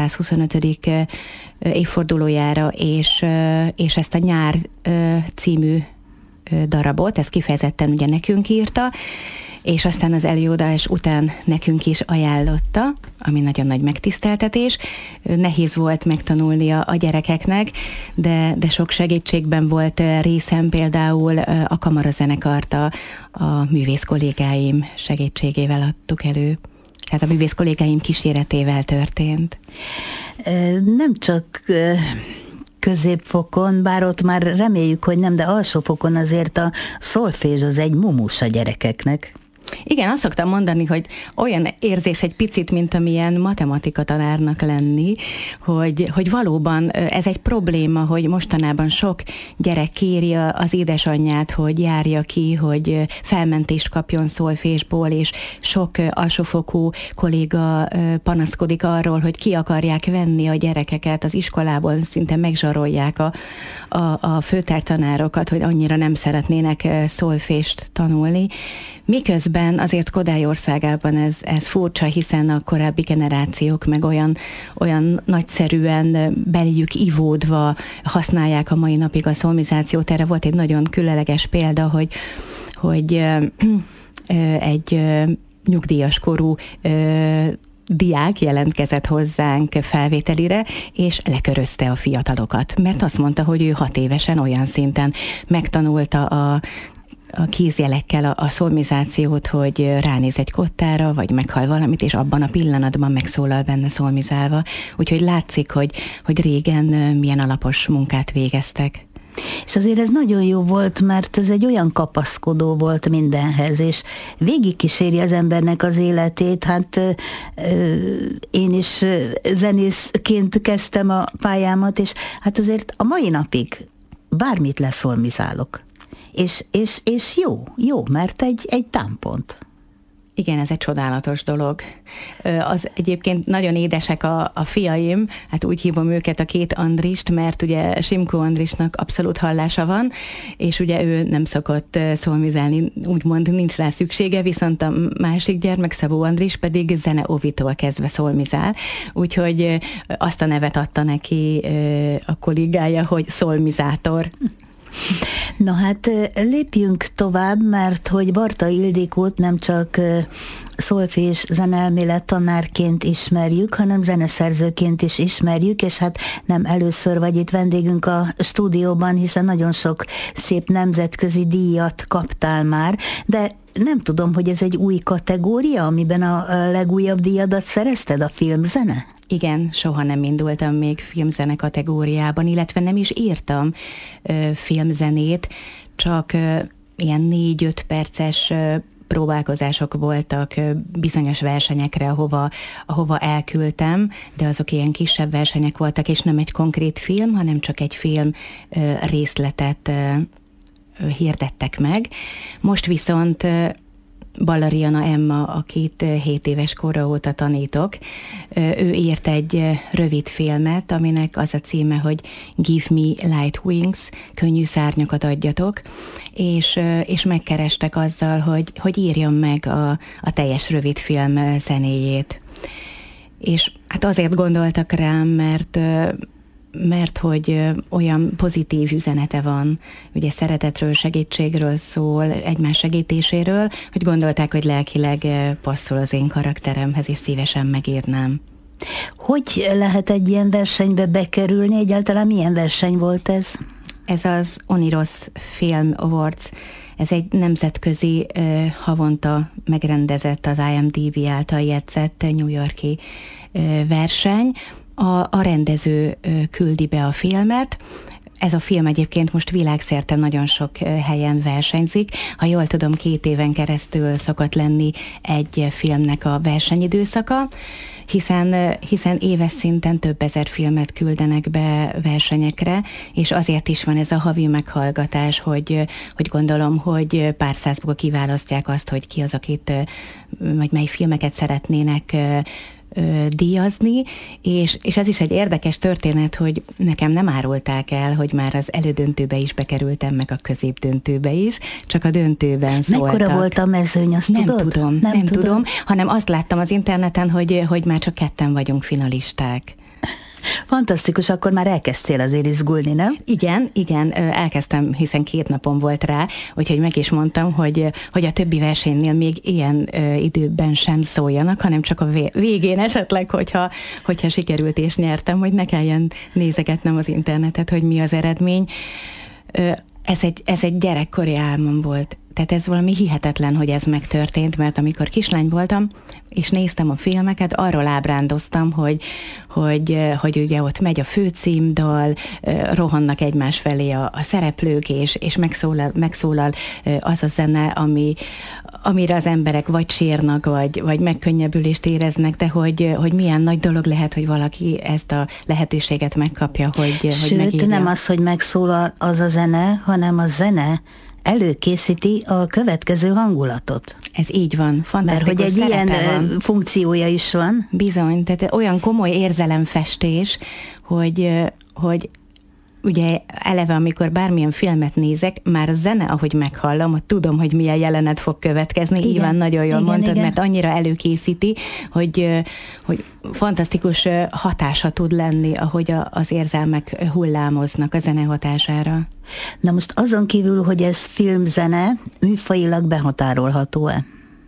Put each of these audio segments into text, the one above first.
125. évfordulójára, és ezt a Nyár című darabot, ezt kifejezetten ugye nekünk írta, és aztán az előadás után nekünk is ajánlotta, ami nagyon nagy megtiszteltetés. Nehéz volt megtanulni a gyerekeknek, de sok segítségben volt részem, például a kamarazenekart a művész kollégáim segítségével adtuk elő. Tehát a művész kollégáim kíséretével történt. Nem csak középfokon, bár ott már reméljük, hogy nem, de alsófokon azért a szolfézs az egy mumus a gyerekeknek. Igen, azt szoktam mondani, hogy olyan érzés egy picit, mint amilyen matematika tanárnak lenni, hogy valóban ez egy probléma, hogy mostanában sok gyerek kéri az édesanyját, hogy járja ki, hogy felmentést kapjon szolfésból, és sok alsófokú kolléga panaszkodik arról, hogy ki akarják venni a gyerekeket az iskolából, szinte megzsarolják a főtártanárokat, hogy annyira nem szeretnének szolfést tanulni. Miközben azért Kodály országában ez furcsa, hiszen a korábbi generációk meg olyan nagyszerűen beléjük ivódva használják a mai napig a szolmizációt. Erre volt egy nagyon különleges példa, hogy egy nyugdíjas korú diák jelentkezett hozzánk felvételire, és lekörözte a fiatalokat, mert azt mondta, hogy ő 6 évesen olyan szinten megtanulta a kézjelekkel a szolmizációt, hogy ránéz egy kottára, vagy meghall valamit, és abban a pillanatban megszólal benne szolmizálva. Úgyhogy látszik, hogy régen milyen alapos munkát végeztek. És azért ez nagyon jó volt, mert ez egy olyan kapaszkodó volt mindenhez, és végigkíséri az embernek az életét. Hát én is zenészként kezdtem a pályámat, és hát azért a mai napig bármit leszolmizálok. És jó, mert egy támpont. Igen, ez egy csodálatos dolog. Az egyébként nagyon édesek a fiaim, hát úgy hívom őket, a 2 Andrist, mert ugye Simko Andrisnak abszolút hallása van, és ugye ő nem szokott szolmizálni, úgymond nincs rá szüksége, viszont a másik gyermek, Szabó Andris pedig zene óvitól kezdve szolmizál, úgyhogy azt a nevet adta neki a kollégája, hogy szolmizátor. Na hát lépjünk tovább, mert hogy Barta Ildikót nem csak szolfés zeneelmélet tanárként ismerjük, hanem zeneszerzőként is ismerjük, és hát nem először vagy itt vendégünk a stúdióban, hiszen nagyon sok szép nemzetközi díjat kaptál már, de nem tudom, hogy ez egy új kategória, amiben a legújabb díjadat szerezted, a filmzene? Igen, soha nem indultam még filmzene kategóriában, illetve nem is írtam filmzenét, csak ilyen 4-5 perces próbálkozások voltak bizonyos versenyekre, ahova elküldtem, de azok ilyen kisebb versenyek voltak, és nem egy konkrét film, hanem csak egy film részletet hirdettek meg. Most viszont Ballariana Emma, akit 7 éves kora óta tanítok, ő írt egy rövid filmet, aminek az a címe, hogy Give me light wings, könnyű szárnyakat adjatok, és megkerestek azzal, hogy írjam meg a teljes rövid film zenéjét. És hát azért gondoltak rám, mert hogy olyan pozitív üzenete van, ugye szeretetről, segítségről szól, egymás segítéséről, hogy gondolták, hogy lelkileg passzol az én karakteremhez, és szívesen megírnám. Hogy lehet egy ilyen versenybe bekerülni? Egyáltalán milyen verseny volt ez? Ez az Oniros Film Awards. Ez egy nemzetközi, havonta megrendezett, az IMDb által jegyzett New York-i verseny. A rendező küldi be a filmet. Ez a film egyébként most világszerte nagyon sok helyen versenyzik. Ha jól tudom, 2 éven keresztül szokott lenni egy filmnek a versenyidőszaka, hiszen éves szinten több ezer filmet küldenek be versenyekre, és azért is van ez a havi meghallgatás, hogy gondolom, hogy pár százból kiválasztják azt, hogy ki az, akit, vagy mely filmeket szeretnének díjazni, és ez is egy érdekes történet, hogy nekem nem árulták el, hogy már az elődöntőbe is bekerültem, meg a középdöntőbe is, csak a döntőben szóltak. Mekkora volt a mezőny, azt tudod? Nem tudom, hanem azt láttam az interneten, hogy már csak 2 vagyunk finalisták. Fantasztikus, akkor már elkezdtél azért izgulni, nem? Igen, elkezdtem, hiszen 2 napom volt rá, úgyhogy meg is mondtam, hogy a többi versenynél még ilyen időben sem szóljanak, hanem csak a végén esetleg, hogyha sikerült és nyertem, hogy ne kelljen nézegetnem az internetet, hogy mi az eredmény. Ez egy gyerekkori álmom volt. Tehát ez valami hihetetlen, hogy ez megtörtént, mert amikor kislány voltam, és néztem a filmeket, arról ábrándoztam, hogy ugye ott megy a főcímdal, rohannak egymás felé a szereplők, és megszólal az a zene, amire az emberek vagy sírnak, vagy megkönnyebbülést éreznek, de hogy milyen nagy dolog lehet, hogy valaki ezt a lehetőséget megkapja, Sőt, megírja. Nem az, hogy megszólal az a zene, hanem a zene előkészíti a következő hangulatot. Ez így van, fantasztikus. Mert hogy egy ilyen van. funkciója is van. Bizony, tehát olyan komoly érzelemfestés, hogy ugye eleve, amikor bármilyen filmet nézek, már a zene, ahogy meghallom, hogy tudom, hogy milyen jelenet fog következni. Igen, így van, nagyon jól mondtad, igen. Mert annyira előkészíti, hogy fantasztikus hatása tud lenni, ahogy az érzelmek hullámoznak a zene hatására. Na most azon kívül, hogy ez filmzene, műfajilag behatárolható-e?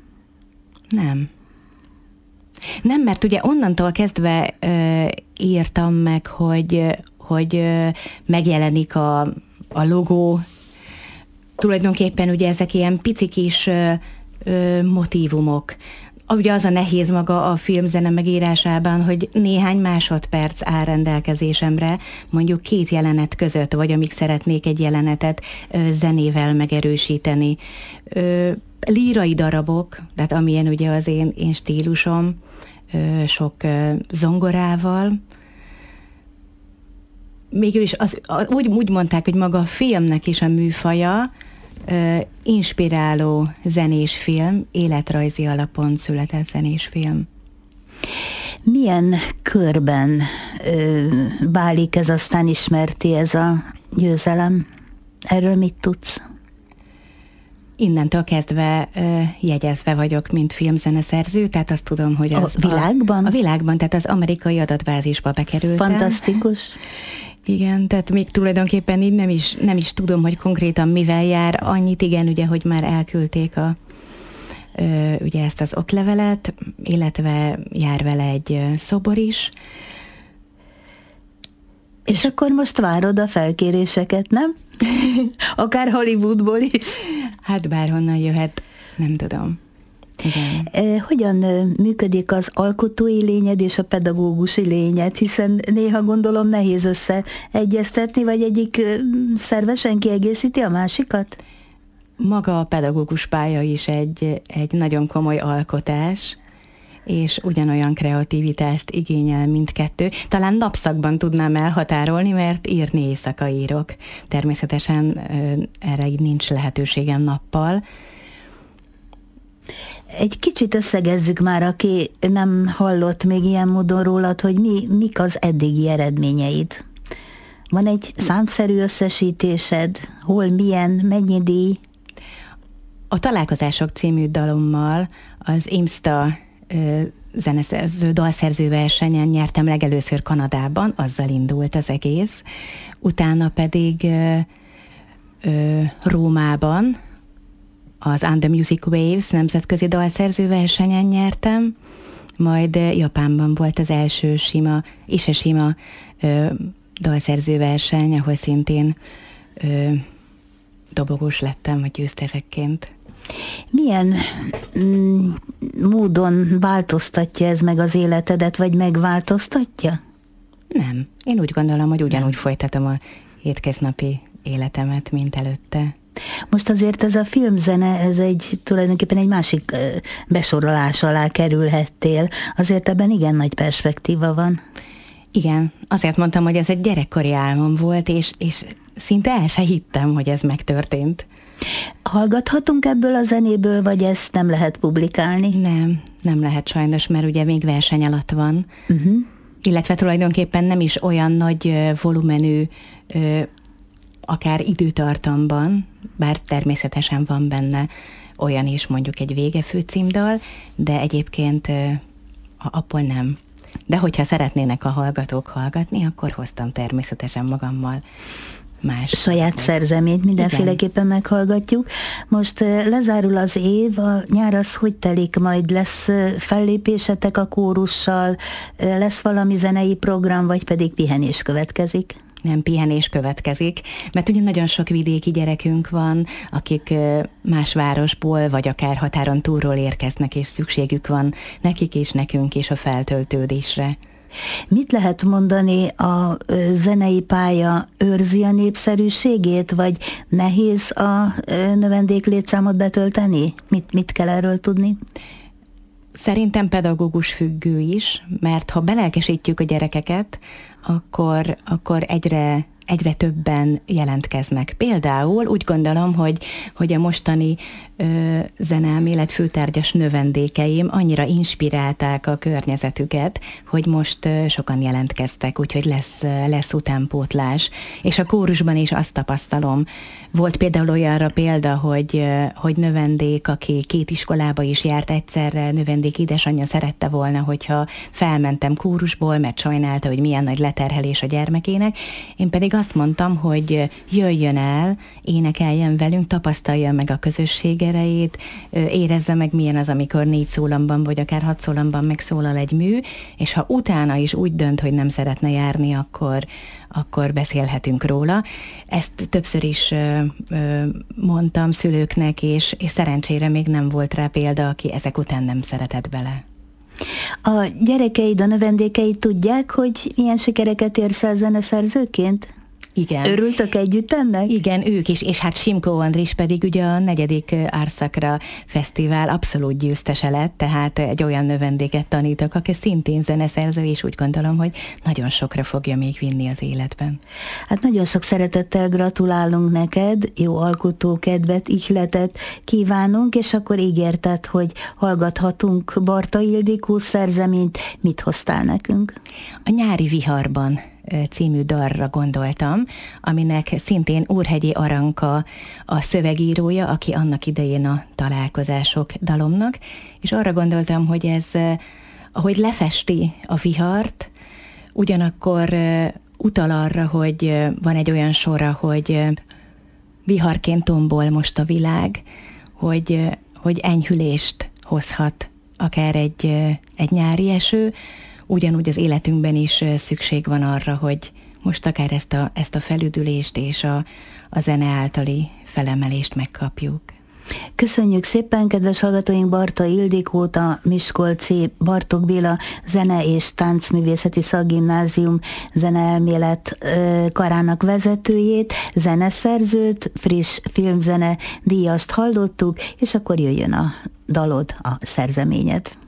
Nem, mert ugye onnantól kezdve írtam meg, hogy megjelenik a logó. Tulajdonképpen ugye ezek ilyen pici kis motívumok. Ugye az a nehéz maga a filmzene megírásában, hogy néhány másodperc áll rendelkezésemre, mondjuk 2 jelenet között, vagy amíg szeretnék egy jelenetet zenével megerősíteni. Lírai darabok, tehát amilyen ugye az én stílusom, sok zongorával. Mégis úgy mondták, hogy maga a filmnek is a műfaja inspiráló zenés film, életrajzi alapon született zenés film. Milyen körben válik ez aztán ismerté, ez a győzelem? Erről mit tudsz? Innentől kezdve jegyezve vagyok, mint filmzeneszerző, tehát azt tudom, hogy az a világban? A világban, tehát az amerikai adatbázisba bekerültem. Fantasztikus. Igen, tehát még tulajdonképpen így nem is tudom, hogy konkrétan mivel jár. Annyit igen, ugye, hogy már elküldték ugye ezt az oklevelet, illetve jár vele egy szobor is. És akkor most várod a felkéréseket, nem? Akár Hollywoodból is. Hát bárhonnan jöhet, nem tudom. Igen. Hogyan működik az alkotói lényed és a pedagógusi lényed, hiszen néha gondolom nehéz összeegyeztetni, vagy egyik szervesen kiegészíti a másikat? Maga a pedagógus pálya is egy nagyon komoly alkotás, és ugyanolyan kreativitást igényel mindkettő. Talán napszakban tudnám elhatárolni, mert írni éjszaka írok. Természetesen erre így nincs lehetőségem nappal. Egy kicsit összegezzük már, aki nem hallott még ilyen módon rólad, hogy mik az eddigi eredményeid. Van egy számszerű összesítésed? Hol, milyen, mennyi díj? A Találkozások című dalommal az IMSTA dalszerző versenyen nyertem legelőször Kanadában, azzal indult az egész. Utána pedig Rómában az On the Music Waves nemzetközi dalszerző versenyen nyertem, majd Japánban volt az első sima dalszerző verseny, ahol szintén dobogós lettem, vagy győztesekként. Milyen módon változtatja ez meg az életedet, vagy megváltoztatja? Nem. Én úgy gondolom, hogy ugyanúgy folytatom a hétköznapi életemet, mint előtte. Most azért ez a filmzene, ez tulajdonképpen egy másik besorolás alá kerülhettél. Azért ebben igen nagy perspektíva van. Igen, azért mondtam, hogy ez egy gyerekkori álmom volt, és szinte el se hittem, hogy ez megtörtént. Hallgathatunk ebből a zenéből, vagy ezt nem lehet publikálni? Nem lehet sajnos, mert ugye még verseny alatt van. Illetve tulajdonképpen nem is olyan nagy volumenű, akár időtartamban, bár természetesen van benne olyan is, mondjuk egy vége főcímdal, de egyébként abból nem. De hogyha szeretnének a hallgatók hallgatni, akkor hoztam természetesen magammal más. Saját szerzeményt mindenféleképpen meghallgatjuk. Most lezárul az év, a nyár az hogy telik? Majd lesz fellépésetek a kórussal, lesz valami zenei program, vagy pedig pihenés következik? Nem, pihenés következik, mert ugye nagyon sok vidéki gyerekünk van, akik más városból, vagy akár határon túlról érkeznek, és szükségük van nekik és nekünk is a feltöltődésre. Mit lehet mondani, a zenei pálya őrzi a népszerűségét, vagy nehéz a növendéklétszámot betölteni? Mit kell erről tudni? Szerintem pedagógus függő is, mert ha belelkesítjük a gyerekeket, akkor egyre többen jelentkeznek. Például úgy gondolom, hogy a mostani zeneelmélet főtárgyas növendékeim annyira inspirálták a környezetüket, hogy most sokan jelentkeztek, úgyhogy lesz utánpótlás. És a kórusban is azt tapasztalom. Volt például olyanra példa, hogy növendék, aki 2 iskolába is járt egyszerre, növendék édesanyja szerette volna, hogyha felmentem kórusból, mert sajnálta, hogy milyen nagy leterhelés a gyermekének. Én pedig azt mondtam, hogy jöjjön el, énekeljen velünk, tapasztalja meg a közösség erejét, érezze meg, milyen az, amikor 4 szólamban, vagy akár 6 szólamban megszólal egy mű, és ha utána is úgy dönt, hogy nem szeretne járni, akkor beszélhetünk róla. Ezt többször is mondtam szülőknek, és szerencsére még nem volt rá példa, aki ezek után nem szeretett bele. A gyerekeid, a növendékeid tudják, hogy ilyen sikereket érsz el zeneszerzőként? Igen. Örültök együtt ennek? Igen, ők is, és hát Simko Andris pedig ugye a 4. Árszakra fesztivál abszolút győztese lett, tehát egy olyan növendéket tanítok, aki szintén zeneszerző, és úgy gondolom, hogy nagyon sokra fogja még vinni az életben. Hát nagyon sok szeretettel gratulálunk neked, jó alkotókedvet, ihletet kívánunk, és akkor ígérted, hogy hallgathatunk Barta Ildikó szerzeményt. Mit hoztál nekünk? A Nyári viharban című dalra gondoltam, aminek szintén Úrhegyi Aranka a szövegírója, aki annak idején a Találkozások dalomnak, és arra gondoltam, hogy ez, ahogy lefesti a vihart, ugyanakkor utal arra, hogy van egy olyan sora, hogy viharként tombol most a világ, hogy enyhülést hozhat akár egy nyári eső, ugyanúgy az életünkben is szükség van arra, hogy most akár ezt a felüdülést és a zene általi felemelést megkapjuk. Köszönjük szépen, kedves hallgatóink, Barta Ildikót, a Miskolci Bartók Béla Zene- és Táncművészeti Szakgimnázium zeneelmélet karának vezetőjét, zeneszerzőt, friss filmzene díjast hallottuk, és akkor jöjjön a dalod, a szerzeményed.